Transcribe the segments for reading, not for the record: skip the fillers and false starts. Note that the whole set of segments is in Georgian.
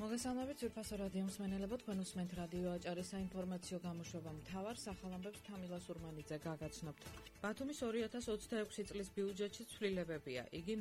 მოგესალმებით ძვირფასო რადიო მსმენელებო, თქვენ უსმენთ რადიო აჭარის საინფორმაციო გამოშვება მთავარ სახელამბებს თამილა სურმანიძე გაგაცნობთ. ბათუმის 2026 წლის ბიუჯეტში ცვლილებებია. იგი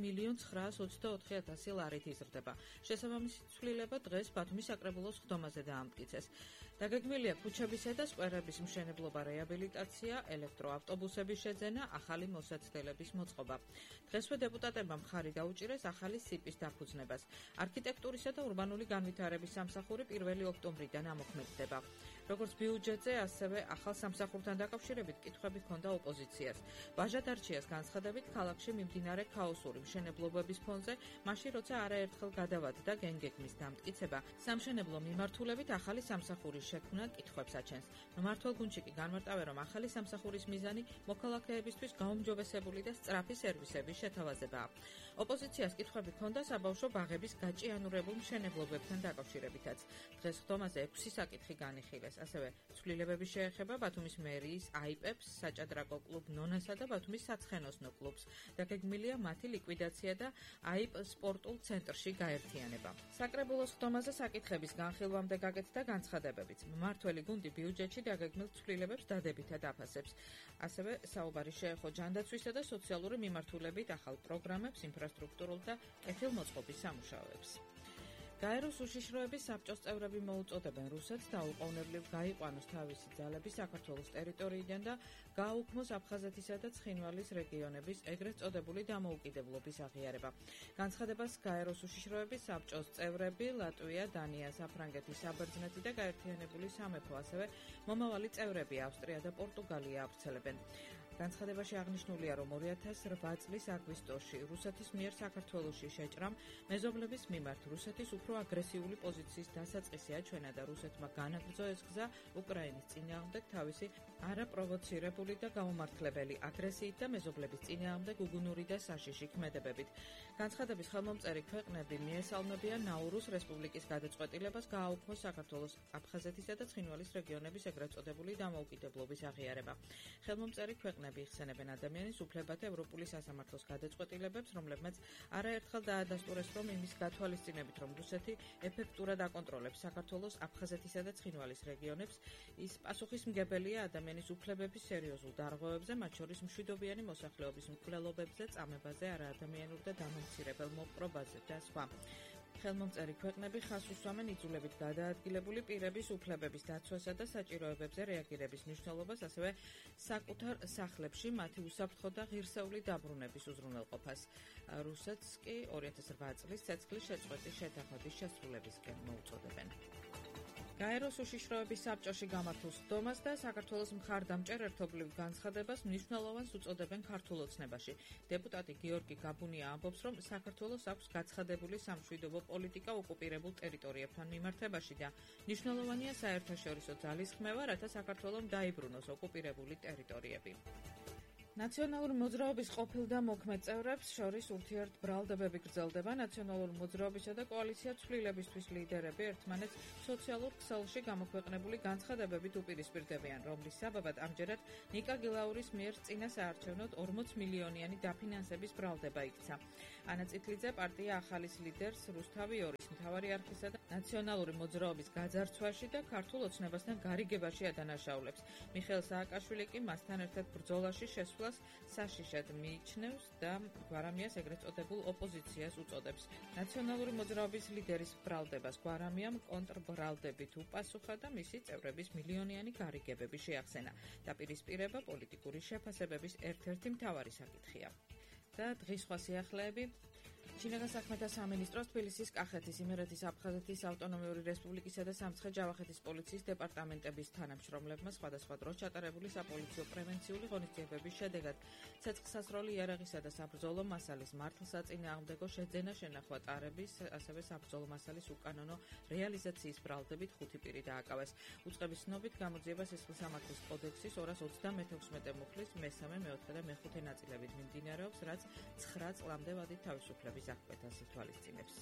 1.924.000 ლარით იზრდება. შესაბამისი ცვლილება დღეს ბათუმის საკრებულოს ხდომაზე დაამტკიცეს. დაგეგმილია ქუჩებისა და სკვერების მშენებლობა, რეაბილიტაცია, ელექტროავტობუსების შეძენა, ახალი მოსაცდელების მოწყობა. დღესვე დეპუტატებმა მხარი დაუჭირეს ახალი სიპის დაფუძნებას. არქიტექტურისა და ურბანული განვითარების სამსახური 1 ოქტომბრიდან ამოქმედდება. როგორც ბიუჯეტზე, ასევე ახალ სამსახურთან დაკავშირებით კითხვები ჰქონდა ოპოზიციას. ვაჟადარჩიას განცხადებით, ქალაქში მიმდინარე ქაოსური მშენებლობების ფონზე, მაშინ როცა არაერთხელ გადავადდა გენგეგმის დამტკიცება, სამშენებლო მიმართულებით ახალი სამსახურის შექმნა კითხვებს აჩენს. მმართველ გუნდში კი განმარტავენ, რომ ახალი სამსახურის მიზანი მოქალაქეებისთვის გაუმჯობესებული და სწრაფი სერვისების შეთავაზებაა. ოპოზიციას კითხვები ჰქონდა საბავშვო ბაღების გაჭიანურებულ მშენებლობებთან დაკავშირებითაც. დღეს ხდომაზე 6 საკითხი განიხილეს. ასევე ცვლილებები შეეხება ბათუმის მერიის აიპებს, საჭადრაკო კლუბ ნონასა და ბათუმის საცხენოსნო კლუბს. დაგეგმილია მათი ლიკვიდაცია და აიპ სპორტულ ცენტრში გაერთიანება. საკრებულოს ხდომაზე საკითხების განხილვამდე გაკეთდა განცხადებებიც. მმართველი გუნდი ბიუჯეტში დაგეგმილ ცვლილებებს დადებითად აფასებს. ასევე საუბარი შეეხო ჯანდაცვისა და სოციალური მიმართულებით ახალ პროგრამებს, ინფრასტრუქტურულ და კეთილმოწყობის სამუშაოებს. გაეროს უშიშროების საბჭოს წევრები მოუწოდებენ რუსეთს დაუყოვნებლივ გაიყვანოს თავისი ძალები საქართველოს ტერიტორიიდან და გააუქმოს აფხაზეთისა და ცხინვალის რეგიონების ეგრეთ წოდებული დამოუკიდებლობის აღიარება. განცხადებას გაეროს უშიშროების საბჭოს წევრები ლატვია, დანია, საფრანგეთი, საბერძნეთი და გაერთიანებული სამეფო, ასევე მომავალი წევრები ავსტრია და პორტუგალია ავრცელებენ. განცხადებაში აღნიშნულია, რომ 2008 წლის აგვისტოში რუსეთის მიერ საქართველოში შეჭრამ მეზობლების მიმართ რუსეთის უფრო აგრესიული პოზიციის დასაწყისი აჩვენა და რუსეთმა განაგრძო ეს გზა უკრაინის წინააღმდეგ თავისი არაპროვოცირებული და გაუმართლებელი აგრესიით და მეზობლების წინააღმდეგ უგუნური და საშიში ქმედებებით. განცხადების ხელმომწერი ქვეყნები მიესალმებიან ნაურუს რესპუბლიკის გადაწყვეტილებას გააუქმოს საქართველოს აფხაზეთისა და ცხინვალის რეგიონების ეგრეთ წოდებული დამოუკიდებლობის აღიარება. ხელმომწერი ქვეყნები იხსენებენ ადამიანის უფლებათა ევროპული სასამართლოს გადაწყვეტილებებს, რომლებმაც არაერთხელ დაადასტურეს, რომ იმის გათვალისწინებით, რომ რუსეთი ეფექტურად აკონტროლებს საქართველოს აფხაზეთისა და ცხინვალის რეგიონებს, ის პასუხისმგებელია ადამიანის უფლებების სერიოზულ დარღვევებზე, მათ შორის მშვიდობიანი მოსახლეობის მკვლელობებზე, წამებაზე, არაადამიანურ და დამამცირებელ მოპყრობაზე და სხვა. ხელმომწერი ქვეყნები ხაზს უსვამენ იძულებით გადაადგილებული პირების უფლებების დაცვასა და საჭიროებებზე რეაგირების მნიშვნელობას, ასევე საკუთარ სახლებში მათი უსაფრთხო და ღირსეული დაბრუნების უზრუნველყოფას. რუსეთს კი 2008 წლის ცეცხლის შეწყვეტის შეთანხმების შესრულებისკენ მოუწოდებენ. გაეროს უშიშროების საბჭოში გამართულ ხდომას და საქართველოს მხარდამჭერ ერთობლივ განცხადებას მნიშვნელოვანს უწოდებენ ქართულ ოცნებაში. დეპუტატი გიორგი გაბუნია ამბობს, რომ საქართველოს აქვს გაცხადებული სამშვიდობო პოლიტიკა ოკუპირებულ ტერიტორიებთან მიმართებაში და მნიშვნელოვანია საერთაშორისო ძალისხმევა, რათა საქართველომ დაიბრუნოს ოკუპირებული ტერიტორიები. ნაციონალური მოძრაობის ყოფილ და მოქმედ წევრებს შორის ურთიერთბრალდებები გრძელდება. ნაციონალური მოძრაობისა და კოალიცია ცვლილებისთვის ლიდერები ერთმანეთს სოციალურ ქსელში გამოქვეყნებული განცხადებებით უპირისპირდებიან, რომლის საბაბად ამჯერად ნიკა გილაურის მიერ წინა საარჩევნოდ 40 მილიონიანი დაფინანსების ბრალდება იქცა. ანა წითლიძე პარტია ახალის ლიდერს რუსთავი ორის მთავარი არქისა და ნაციონალური მოძრაობის გაძარცვაში და ქართულ ოცნებასთან გარიგებაში ადანაშაულებს. მიხეილ სააკაშვილი კი მასთან ერთად ბრძოლაში შესვლას საშიშად მიიჩნევს და გვარამიას ეგრეთ წოდებულ ოპოზიციას უწოდებს. ნაციონალური მოძრაობის ლიდერის ბრალდებას გვარამიამ კონტრბრალდებით უპასუხა და მისი წევრების მილიონიანი გარიგებები შეახსენა. დაპირისპირება პოლიტიკური შეფასებების ერთ-ერთი მთავარი საკითხია. და დღის სხვა სიახლეები. ჩინეთის საქმეთა სამინისტროს თბილისის, კახეთის, იმერეთის, აფხაზეთის ავტონომიური რესპუბლიკისა და სამცხე-ჯავახეთის პოლიციის დეპარტამენტების თანამშრომლებმა სხვადასხვა დროს ჩატარებული საპოლიციო პრევენციული ღონისძიებების შედეგად ცეცხლსასროლი იარაღისა და საბრძოლო მასალის მართლსაწინააღმდეგო შეძენა, შენახვა ტარების, ასევე საბრძოლო მასალის უკანონო რეალიზაციის ბრალდებით 5 პირი დააკავეს. უწყების ცნობით გამოძიება სისხლისამართლის კოდექსის 236 მუხლის მესამე, მეოთხე და მეხუთე ნაწილებით მიმდინარეობს, რაც 9 წლამდე ვადით თავისუფლების აღკვეთას ითვალისწინებს.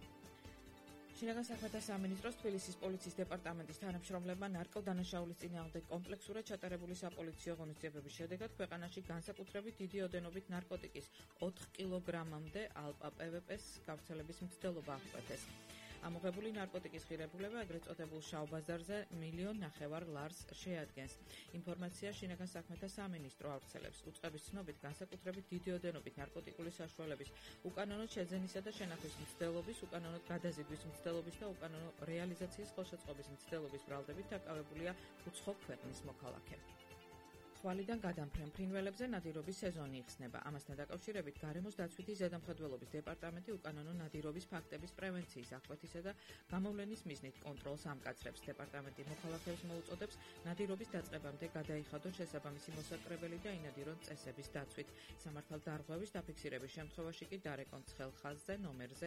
ჩინეთის საქმეთა სამინისტროს თბილისის პოლიციის დეპარტამენტის თანამშრომლებმა ნარკოდანაშაულის წინააღმდეგ კომპლექსურად ჩატარებული საპოლიციო ღონისძიებების შედეგად ქვეყანაში განსაკუთრებით დიდი ოდენობით ნარკოტიკის 4 კილოგრამამდე ალპა-პვპ-ს გავრცელების მცდელობა აღკვეთეს. ამოღებული ნარკოტიკის ღირებულება ეგრეთ წოდებულ შავ ბაზარზე 1,5 მილიონ ლარს შეადგენს. ინფორმაცია შინაგან საქმეთა სამინისტრო ავრცელებს. უწყების ცნობით, განსაკუთრებით დიდი ოდენობით ნარკოტიკული საშუალების, უკანონო შეძენისა და შენახვის მცდელობის, უკანონო გადაზიდვის მცდელობის და უკანონო რეალიზაციის ხელშეწყობის მცდელობის ბრალდებით დაკავებულია უცხო ქვეყნის მოქალაქე. თვალიდან გადამფრენ ფრინველებზე ნადირობის სეზონი იხსნება. ამასთან დაკავშირებით გარემოს დაცვითი ზედამხედველობის დეპარტამენტი უკანონო ნადირობის ფაქტების პრევენციის, აღკვეთისა და გამოვლენის მიზნით კონტროლს ამკაცრებს. დეპარტამენტი მოქალაქეებს მოუწოდებს ნადირობის დაწყებამდე გადაიხადონ შესაბამისი მოსაკრებელი და ინადირონ წესების დაცვით. სამართალდარღვევის დაფიქსირების შემთხვევაში კი დარეკონ ცხელ ხაზზე ნომერზე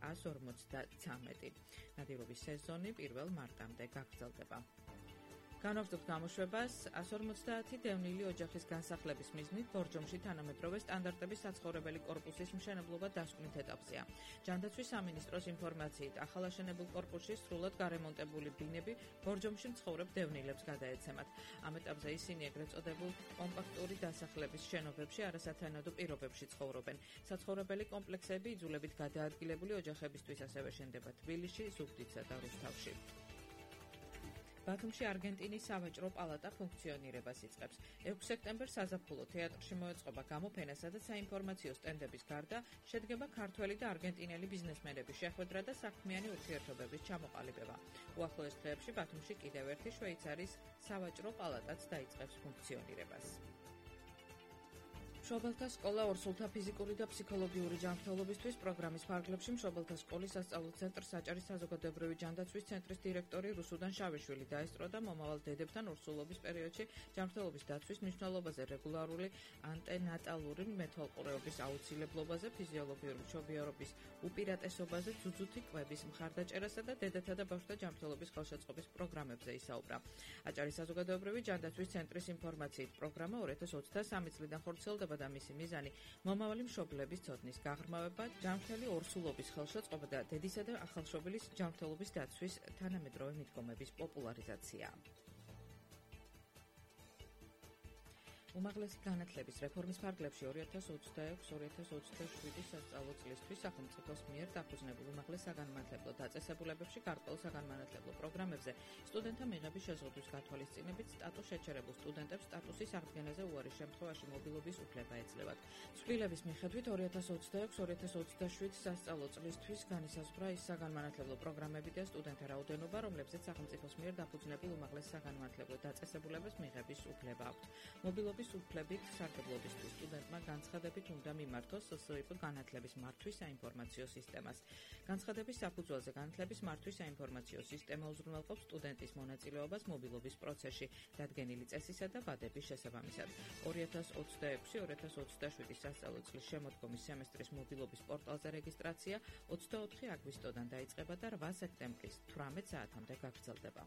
153. ნადირობის სეზონი 1 მარტამდე გაგრძელდება. განვაგრძობთ გამოშვებას 150 დევნილი ოჯახის განსახლების მიზნით ბორჯომში თანამედროვე სტანდარტების საცხოვრებელი კორპუსის მშენებლობა დასკვნით ეტაპზეა. ჯანდაცვის სამინისტროს ინფორმაციით, ახალაშენებულ კორპუსში სრულად გარემონტებული ბინები ბორჯომში მცხოვრებ დევნილებს გადაეცემათ. ამ ეტაპზე ისინი ეგრეთ წოდებულ კომპაქტური დასახლების შენობებში არასათანადო პირობებში ცხოვრობენ. საცხოვრებელი კომპლექსები იძულებით გადაადგილებული ოჯახებისთვის ასევე შენდება თბილისში, ზუგდიდსა და რუსთავში. ბათუმში არგენტინის სავაჭრო პალატა ფუნქციონირებას იწყებს. 6 სექტემბერს საზაფხულო თეატრში მოეწყობა გამოფენასა და საინფორმაციო სტენდების გარდა შედგება ქართველი და არგენტინელი ბიზნესმენების შეხვედრა და საქმიანი ურთიერთობების ჩამოყალიბება. უახლოეს დღეებში ბათუმში კიდევ ერთი შვეიცარიის სავაჭრო პალატაც დაიწყებს ფუნქციონირებას. მშობელთა სკოლა ორსულთა ფიზიკური და ფსიქოლოგიური ჯანმრთელობისთვის პროგრამის ფარგლებში მშობელთა სკოლის სასწავლო ცენტრ საჭარის საზოგადოებრივი ჯანდაცვის ცენტრის დირექტორი რუსუდან შავიშვილი დაესწრო და მომავალ დედებთან ორსულობის პერიოდში ჯანმრთელობის დაცვის მნიშვნელობაზე, რეგულარული ანტენატალური მეთვალყურეობის აუცილებლობაზე, ფიზიოლოგიური მშობიარობის უპირატესობაზე, ძუძუთი კვების მხარდაჭერასა და დედათა და ბავშვთა ჯანმრთელობის ხელშეწყობის პროგრამებზე ისაუბრა. აჭარის საზოგადოებრივი ჯანდაცვის ცენტრის ინფორმაციით, პროგრამა 2023 წლიდან ხორციელდება და მისი მიზანი მომავალი მშობლების ცოდნის გაღრმავება, ჯანმრთელი ორსულობის ხელშეწყობა და დედისა და ახალშობილის ჯანმრთელობის დაცვის თანამედროვე მიდგომების პოპულარიზაცია. უმაღლესი განათლების რეფორმის ფარგლებში 2026-2027 სასწავლო წლისთვის სახელმწიფოს მიერ დაფუძნებულ უმაღლეს საგანმანათლებლო დაწესებულებებში გარკვეულ საგანმანათლებლო პროგრამებზე სტუდენტთა მიღების შეზღუდვის გათვალისწინებით სტატუს შეჩერებულ სტუდენტებს სტატუსის აღდგენაზე უარის შემთხვევაში მობილობის უფლება ეძლევათ. ცვლილების მიხედვით 2026-2027 სასწავლო წლისთვის განისაზღვრა ის საგანმანათლებლო პროგრამები და სტუდენტთა რაოდენობა, რომლებზეც სახელმწიფოს მიერ დაფუძნებულ უმაღლეს საგანმანათლებლო დაწესებულებას მიღების უფლება აქვთ. მობილობის უფლებით სარგებლობისთვის სტუდენტმა განცხადებით უნდა მიმართოს SSIP განათლების მართვის საინფორმაციო სისტემას. განცხადების საფუძველზე განათლების მართვის საინფორმაციო სისტემა უზრუნველყოფს სტუდენტის მონაწილეობას მობილობის პროცესში, დადგენილი წესისა და ვადების შესაბამისად. 2026-2027 სასწავლო წლის შემოდგომის სემესტრის მობილობის პორტალზე რეგისტრაცია 24 აგვისტოდან დაიწყება და 8 სექტემბრის 18 საათამდე გაგრძელდება.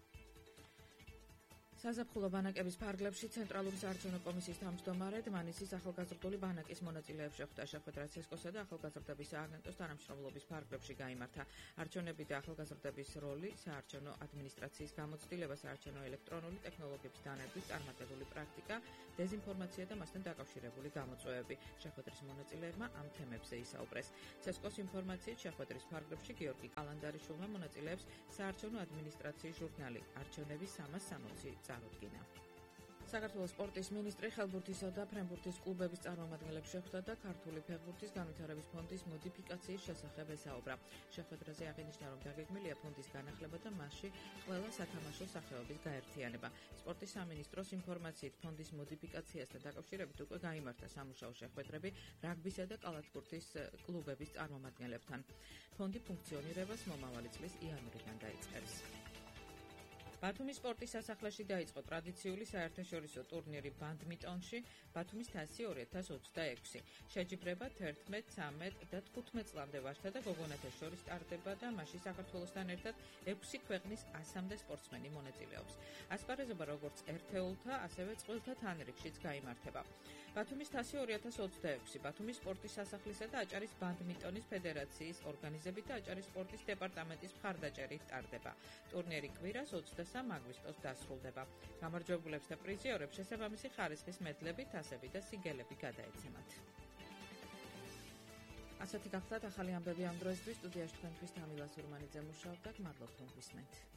საზაფხულო ბანაკების ფარგლებში ცენტრალური საარჩევნო კომისიის თავმჯდომარე დმანისის ახალგაზრდული ბანაკის მონაწილეებს შეხვდა. შეხვედრა ცესკოსა და ახალგაზრდების სააგენტოს თანამშრომლობის ფარგლებში გაიმართა. არჩევნები და ახალგაზრდების როლი, საარჩევნო ადმინისტრაციის გამოცდილება, საარჩევნო ელექტრონული ტექნოლოგიების დანერგვის წარმატებული პრაქტიკა, დეზინფორმაცია და მასთან დაკავშირებული გამოწვევები. შეხვედრის მონაწილეებმა ამ თემებზე ისაუბრეს. ცესკოს ინფორმაციით შეხვედრის ფარგლებში გიორგი კალანდარიშვილმა მონაწილეებს საარჩევნო ადმინისტრაციის ჟურნალი „არჩევნები 360“ წარუდგინა. საქართველოს სპორტის მინისტრი ხელბურთისა და ფრენბურთის კლუბების წარმომადგენლებს შეხვდა და ქართული ფეხბურთის განვითარების ფონდის მოდიფიკაციის შესახებ ესაუბრა. შეხვედრაზე აღინიშნა, რომ დაგეგმილია ფონდის განახლება და მასში ყველა სათამაშო სახეობის გაერთიანება. სპორტის სამინისტროს ინფორმაციით, ფონდის მოდიფიკაციასთან დაკავშირებით უკვე გაიმართა სამუშაო შეხვედრები რაგბისა და კალათბურთის კლუბების წარმომადგენლებთან. ფონდი ფუნქციონირებას მომავალი წლის იანვრიდან დაიწყებს. ბათუმის სპორტის სასახლეში დაიწყო ტრადიციული საერთაშორისო ტურნირი ბადმინტონში ბათუმის თასი 2026. შეჯიბრება 11, 13 და 15 წლამდე ვაჟთა და გოგონათა შორის სტარტდება და მასში საქართველოსთან ერთად 6 ქვეყნის 100-მდე სპორტსმენი მონაწილეობს. ასპარეზობა როგორც ერთეულთა, ასევე წყვილთა თანრიგშიც გაიმართება. ბათუმის თასი 2026 ბათუმის სპორტის სასახლისა და აჭარის ბადმინტონის ფედერაციის ორგანიზებით და აჭარის სპორტის დეპარტამენტის მხარდაჭერით ტარდება. ტურნირი კვირას 23 აგვისტოს დასრულდება. გამარჯვებულებს და პრიზიორებს შესაბამისი ხარისხის მედლები, თასები და სიგელები გადაეცემათ. ასეთი გახლდათ ახალი ამბები ამ დროისთვის. სტუდიაში თქვენთვის თამილა სურმანიძე მუშაობდა. გმადლობთ რომ გვისმენთ.